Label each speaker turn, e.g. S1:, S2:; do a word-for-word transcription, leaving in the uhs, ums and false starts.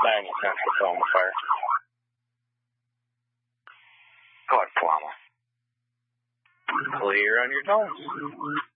S1: ninety cents for filling the fire.
S2: Go ahead, Paloma.
S1: Clear on your tones.